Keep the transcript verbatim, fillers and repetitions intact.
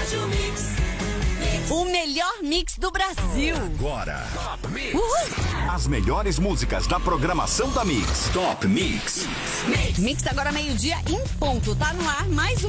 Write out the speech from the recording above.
Rádio Mix. O melhor mix do Brasil. Agora, Uhul. as melhores músicas da programação da Mix. Top Mix. Mix agora meio-dia em ponto. Tá no ar mais um